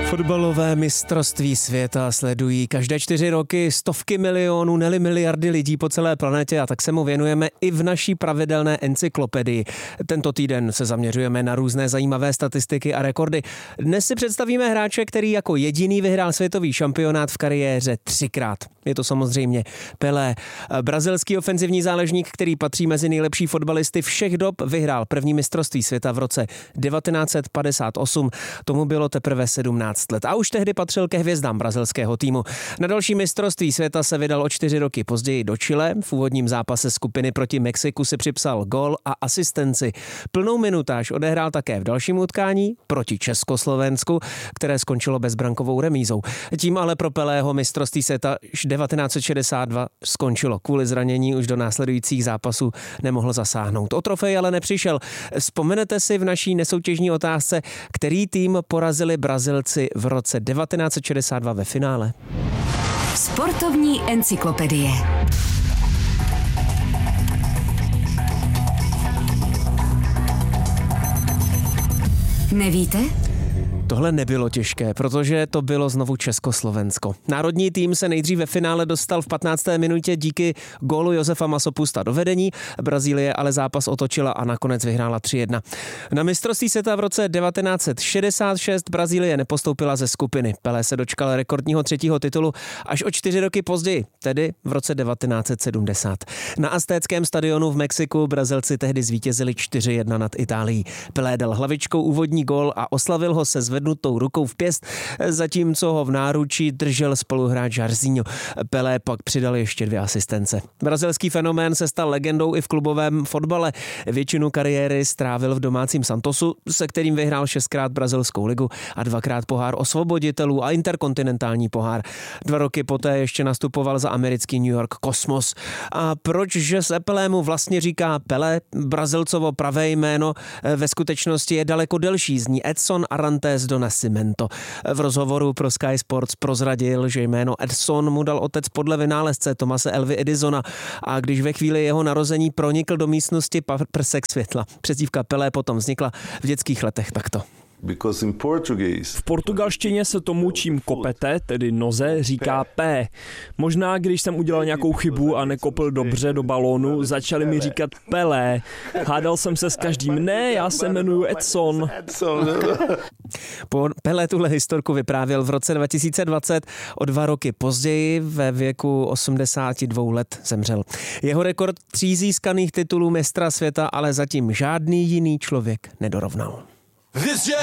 Fotbalové mistrovství světa sledují každé 4 roky stovky milionů, ne-li miliardy lidí po celé planetě a tak se mu věnujeme i v naší pravidelné encyklopedii. Tento týden se zaměřujeme na různé zajímavé statistiky a rekordy. Dnes si představíme hráče, který jako jediný vyhrál světový šampionát v kariéře 3krát. Je to samozřejmě Pelé. Brazilský ofenzivní záložník, který patří mezi nejlepší fotbalisty všech dob, vyhrál první mistrovství světa v roce 1958. Tomu bylo teprve 17 let a už tehdy patřil ke hvězdám brazilského týmu. Na další mistrovství světa se vydal o 4 roky později do Chile. V úvodním zápase skupiny proti Mexiku si připsal gól a asistenci. Plnou minutáž odehrál také v dalším utkání proti Československu, které skončilo bezbrankovou remízou. Tím ale pro Pelého mistrovství světa 1962 skončilo. Kvůli zranění už do následujících zápasů nemohl zasáhnout. O trofej ale nepřišel. Vzpomenete si v naší nesoutěžní otázce, který tým porazili Brazilci v roce 1962 ve finále? Sportovní encyklopedie. Nevíte? Tohle nebylo těžké, protože to bylo znovu Československo. Národní tým se nejdřív ve finále dostal v 15. minutě díky gólu Josefa Masopusta do vedení. Brazílie ale zápas otočila a nakonec vyhrála 3-1. Na mistrovství světa v roce 1966 Brazílie nepostoupila ze skupiny. Pelé se dočkal rekordního 3. titulu až o 4 roky později, tedy v roce 1970. Na Aztéckém stadionu v Mexiku Brazilci tehdy zvítězili 4-1 nad Itálií. Pelé dal hlavičkou úvodní gól a oslavil ho se zvednutou rukou v pěst, zatímco ho v náručí držel spoluhráč Jairzinho. Pelé pak přidal ještě 2 asistence. Brazilský fenomén se stal legendou i v klubovém fotbale. Většinu kariéry strávil v domácím Santosu, se kterým vyhrál 6krát brazilskou ligu a 2krát pohár osvoboditelů a interkontinentální pohár. 2 roky poté ještě nastupoval za americký New York Cosmos. A proč se Pelému vlastně říká Pelé? Brazilcovo pravé jméno ve skutečnosti je daleko delší, zní Edson Arantes do Nascimento. V rozhovoru pro Sky Sports prozradil, že jméno Edson mu dal otec podle vynálezce Thomase Alvy Edisona a když ve chvíli jeho narození pronikl do místnosti prsek světla. Přezdívka Pelé potom vznikla v dětských letech takto. V portugalštině se tomu, čím kopete, tedy noze, říká P. Možná, když jsem udělal nějakou chybu a nekopl dobře do balónu, začali mi říkat Pelé. Hádal jsem se s každým, ne, já se jmenuji Edson. Pelé tuhle historku vyprávěl v roce 2020, o 2 roky později, ve věku 82 let zemřel. Jeho rekord 3 získaných titulů mistra světa ale zatím žádný jiný člověk nedorovnal.